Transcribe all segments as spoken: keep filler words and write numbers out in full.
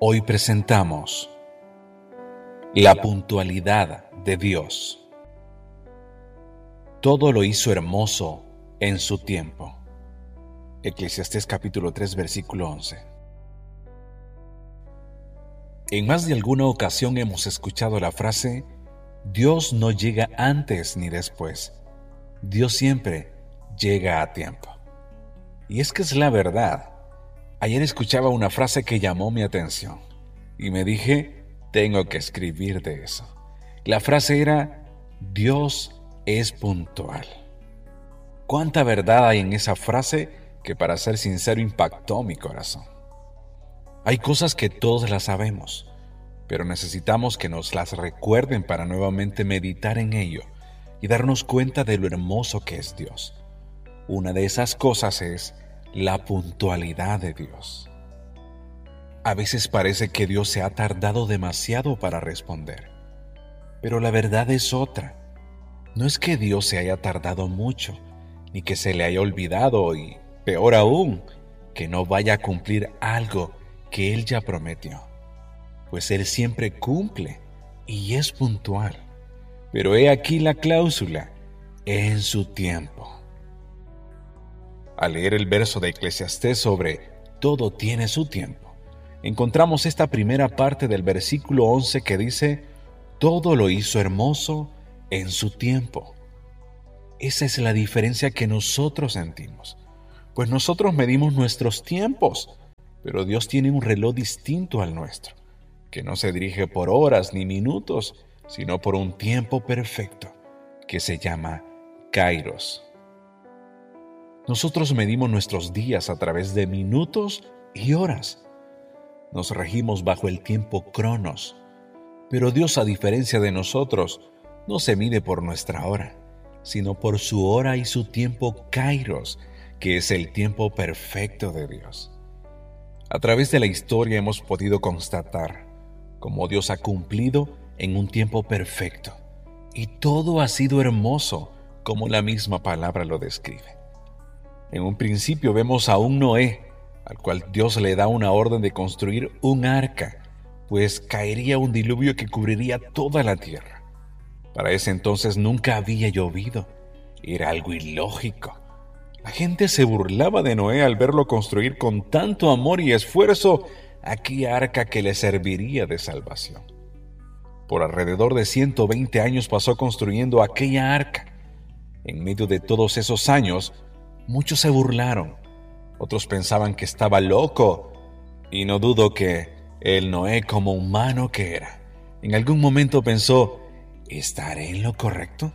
Hoy presentamos la puntualidad de Dios. Todo lo hizo hermoso en su tiempo. Eclesiastés capítulo tres, versículo once. En más de alguna ocasión hemos escuchado la frase: Dios no llega antes ni después. Dios siempre llega a tiempo. Y es que es la verdad. Ayer escuchaba una frase que llamó mi atención y me dije, tengo que escribir de eso. La frase era: Dios es puntual. ¿Cuánta verdad hay en esa frase que, para ser sincero, impactó mi corazón? Hay cosas que todos las sabemos, pero necesitamos que nos las recuerden para nuevamente meditar en ello y darnos cuenta de lo hermoso que es Dios. Una de esas cosas es la puntualidad de Dios. A veces parece que Dios se ha tardado demasiado para responder, pero la verdad es otra. No es que Dios se haya tardado mucho, ni que se le haya olvidado, y peor aún, que no vaya a cumplir algo que Él ya prometió, pues Él siempre cumple y es puntual. Pero he aquí la cláusula: en su tiempo. Al leer el verso de Eclesiastés sobre todo tiene su tiempo, encontramos esta primera parte del versículo once que dice: todo lo hizo hermoso en su tiempo. Esa es la diferencia que nosotros sentimos, pues nosotros medimos nuestros tiempos, pero Dios tiene un reloj distinto al nuestro, que no se dirige por horas ni minutos, sino por un tiempo perfecto, que se llama Kairos. Nosotros medimos nuestros días a través de minutos y horas. Nos regimos bajo el tiempo Cronos, pero Dios, a diferencia de nosotros, no se mide por nuestra hora, sino por su hora y su tiempo Kairos, que es el tiempo perfecto de Dios. A través de la historia hemos podido constatar cómo Dios ha cumplido en un tiempo perfecto, y todo ha sido hermoso, como la misma palabra lo describe. En un principio vemos a un Noé, al cual Dios le da una orden de construir un arca, pues caería un diluvio que cubriría toda la tierra. Para ese entonces nunca había llovido. Era algo ilógico. La gente se burlaba de Noé al verlo construir con tanto amor y esfuerzo aquella arca que le serviría de salvación. Por alrededor de ciento veinte años pasó construyendo aquella arca. En medio de todos esos años, muchos se burlaron. Otros pensaban que estaba loco, y no dudo que el Noé, como humano que era, en algún momento pensó: ¿estaré en lo correcto?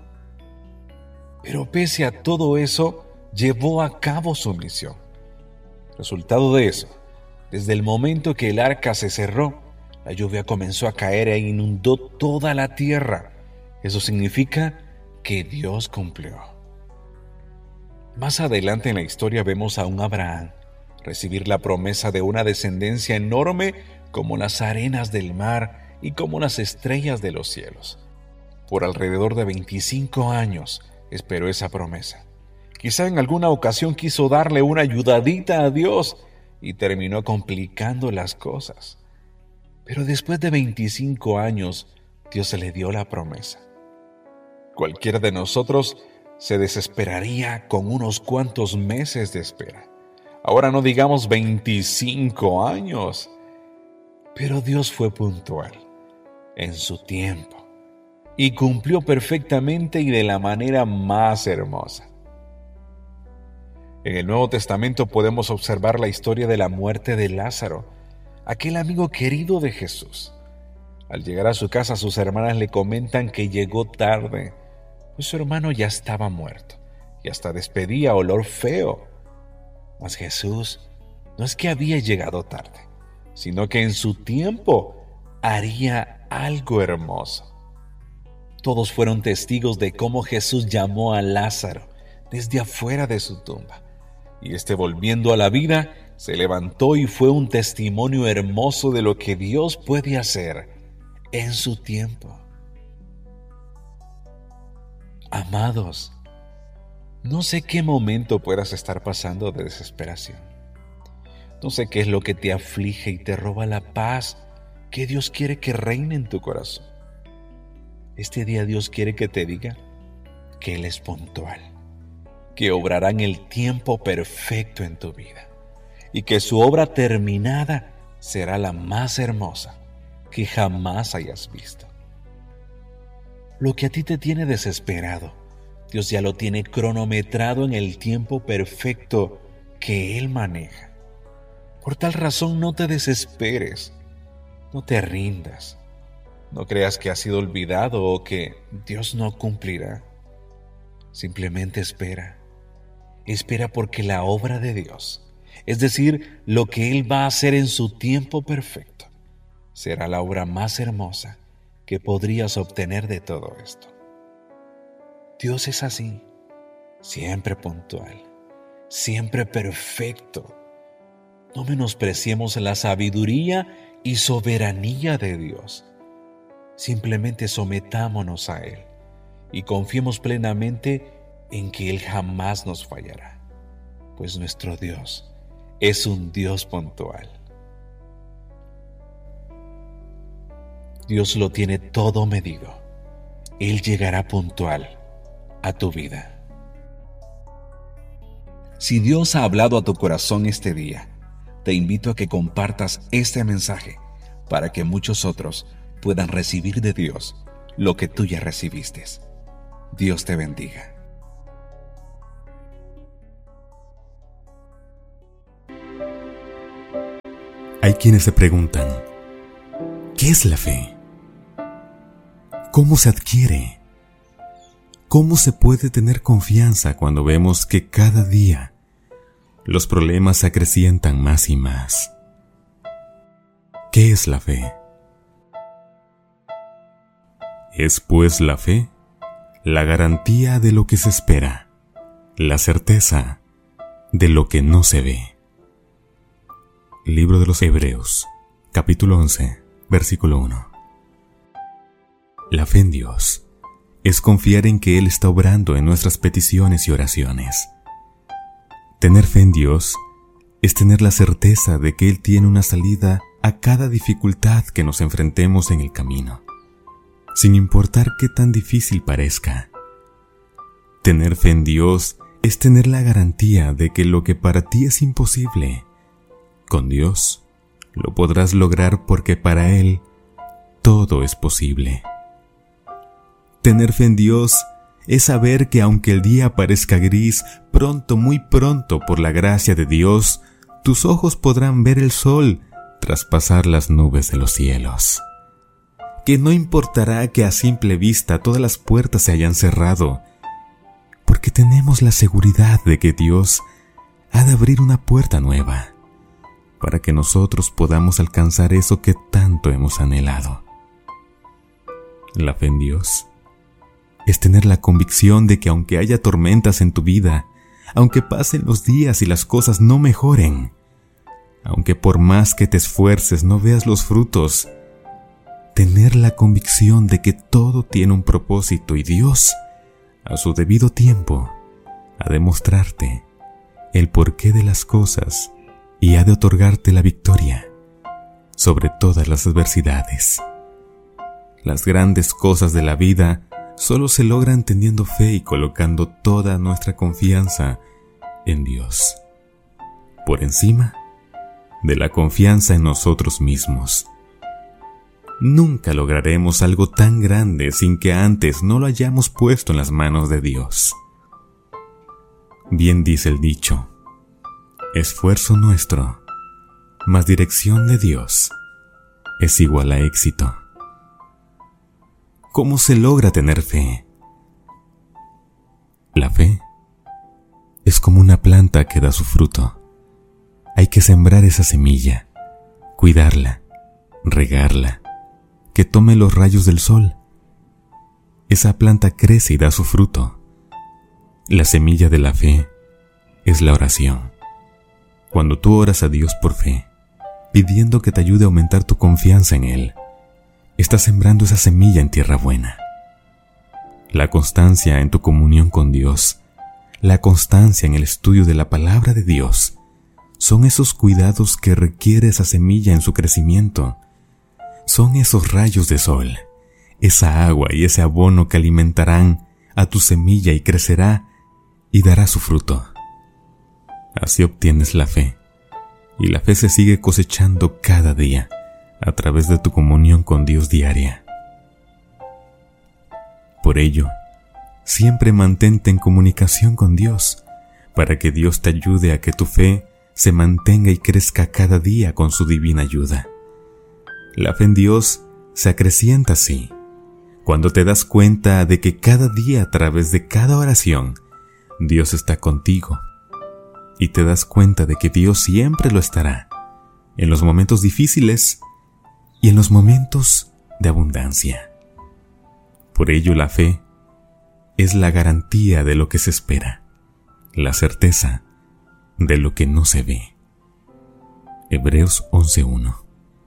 Pero pese a todo eso, llevó a cabo su misión. Resultado de eso: desde el momento que el arca se cerró, la lluvia comenzó a caer e inundó toda la tierra. Eso significa que Dios cumplió. Más adelante en la historia vemos a un Abraham recibir la promesa de una descendencia enorme como las arenas del mar y como las estrellas de los cielos. Por alrededor de veinticinco años esperó esa promesa. Quizá en alguna ocasión quiso darle una ayudadita a Dios y terminó complicando las cosas. Pero después de veinticinco años, Dios le dio la promesa. Cualquiera de nosotros se desesperaría con unos cuantos meses de espera. Ahora no digamos veinticinco años. Pero Dios fue puntual en su tiempo y cumplió perfectamente y de la manera más hermosa. En el Nuevo Testamento podemos observar la historia de la muerte de Lázaro, aquel amigo querido de Jesús. Al llegar a su casa, sus hermanas le comentan que llegó tarde, pues su hermano ya estaba muerto y hasta despedía olor feo. Mas Jesús no es que había llegado tarde, sino que en su tiempo haría algo hermoso. Todos fueron testigos de cómo Jesús llamó a Lázaro desde afuera de su tumba, y este, volviendo a la vida, se levantó y fue un testimonio hermoso de lo que Dios puede hacer en su tiempo. Amados, no sé qué momento puedas estar pasando de desesperación. No sé qué es lo que te aflige y te roba la paz que Dios quiere que reine en tu corazón. Este día Dios quiere que te diga que Él es puntual, que obrará en el tiempo perfecto en tu vida y que su obra terminada será la más hermosa que jamás hayas visto. Lo que a ti te tiene desesperado, Dios ya lo tiene cronometrado en el tiempo perfecto que Él maneja. Por tal razón, no te desesperes, no te rindas, no creas que has sido olvidado o que Dios no cumplirá. Simplemente espera, espera porque la obra de Dios, es decir, lo que Él va a hacer en su tiempo perfecto, será la obra más hermosa que podrías obtener de todo esto. Dios es así, siempre puntual, siempre perfecto. No menospreciemos la sabiduría y soberanía de Dios. Simplemente sometámonos a Él y confiemos plenamente en que Él jamás nos fallará, pues nuestro Dios es un Dios puntual. Dios lo tiene todo medido. Él llegará puntual a tu vida. Si Dios ha hablado a tu corazón este día, te invito a que compartas este mensaje para que muchos otros puedan recibir de Dios lo que tú ya recibiste. Dios te bendiga. Hay quienes se preguntan, ¿qué es la fe? ¿Cómo se adquiere? ¿Cómo se puede tener confianza cuando vemos que cada día los problemas se acrecientan más y más? ¿Qué es la fe? Es pues la fe la garantía de lo que se espera, la certeza de lo que no se ve. Libro de los Hebreos, capítulo once, versículo uno. La fe en Dios es confiar en que Él está obrando en nuestras peticiones y oraciones. Tener fe en Dios es tener la certeza de que Él tiene una salida a cada dificultad que nos enfrentemos en el camino, sin importar qué tan difícil parezca. Tener fe en Dios es tener la garantía de que lo que para ti es imposible, con Dios lo podrás lograr porque para Él todo es posible. Tener fe en Dios es saber que aunque el día parezca gris, pronto, muy pronto, por la gracia de Dios, tus ojos podrán ver el sol traspasar las nubes de los cielos. Que no importará que a simple vista todas las puertas se hayan cerrado, porque tenemos la seguridad de que Dios ha de abrir una puerta nueva, para que nosotros podamos alcanzar eso que tanto hemos anhelado. La fe en Dios es tener la convicción de que aunque haya tormentas en tu vida, aunque pasen los días y las cosas no mejoren, aunque por más que te esfuerces no veas los frutos, tener la convicción de que todo tiene un propósito y Dios, a su debido tiempo, ha de mostrarte el porqué de las cosas y ha de otorgarte la victoria sobre todas las adversidades. Las grandes cosas de la vida solo se logran teniendo fe y colocando toda nuestra confianza en Dios, por encima de la confianza en nosotros mismos. Nunca lograremos algo tan grande sin que antes no lo hayamos puesto en las manos de Dios. Bien dice el dicho, esfuerzo nuestro, más dirección de Dios, es igual a éxito. ¿Cómo se logra tener fe? La fe es como una planta que da su fruto. Hay que sembrar esa semilla, cuidarla, regarla, que tome los rayos del sol. Esa planta crece y da su fruto. La semilla de la fe es la oración. Cuando tú oras a Dios por fe, pidiendo que te ayude a aumentar tu confianza en Él, estás sembrando esa semilla en tierra buena. La constancia en tu comunión con Dios, la constancia en el estudio de la palabra de Dios, son esos cuidados que requiere esa semilla en su crecimiento. Son esos rayos de sol, esa agua y ese abono que alimentarán a tu semilla y crecerá y dará su fruto. Así obtienes la fe, y la fe se sigue cosechando cada día a través de tu comunión con Dios diaria. Por ello, siempre mantente en comunicación con Dios, para que Dios te ayude a que tu fe se mantenga y crezca cada día con su divina ayuda. La fe en Dios se acrecienta así, cuando te das cuenta de que cada día a través de cada oración, Dios está contigo, y te das cuenta de que Dios siempre lo estará, en los momentos difíciles y en los momentos de abundancia. Por ello la fe es la garantía de lo que se espera, la certeza de lo que no se ve. Hebreos once uno.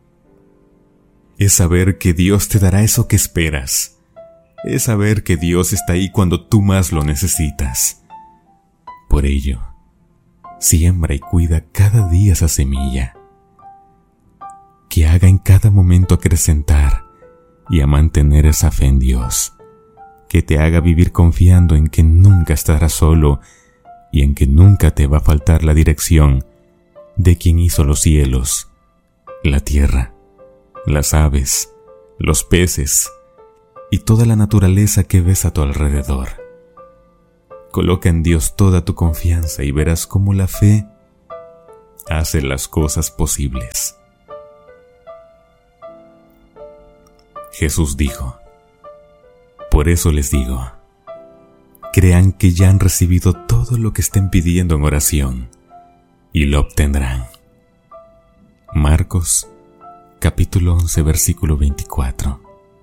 Es saber que Dios te dará eso que esperas. Es saber que Dios está ahí cuando tú más lo necesitas. Por ello, siembra y cuida cada día esa semilla, que haga en cada momento acrecentar y a mantener esa fe en Dios, que te haga vivir confiando en que nunca estarás solo y en que nunca te va a faltar la dirección de quien hizo los cielos, la tierra, las aves, los peces y toda la naturaleza que ves a tu alrededor. Coloca en Dios toda tu confianza y verás cómo la fe hace las cosas posibles. Jesús dijo: por eso les digo, crean que ya han recibido todo lo que estén pidiendo en oración y lo obtendrán. Marcos capítulo once versículo veinticuatro.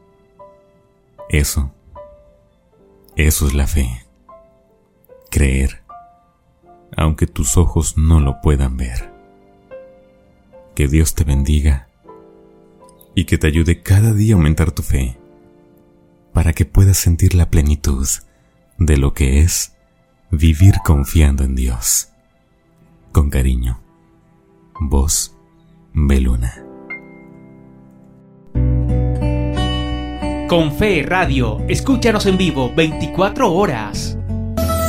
Eso, eso es la fe. Creer, aunque tus ojos no lo puedan ver. Que Dios te bendiga y que te ayude cada día a aumentar tu fe, para que puedas sentir la plenitud de lo que es vivir confiando en Dios. Con cariño, Voz Beluna. Con Fe Radio, escúchanos en vivo veinticuatro horas.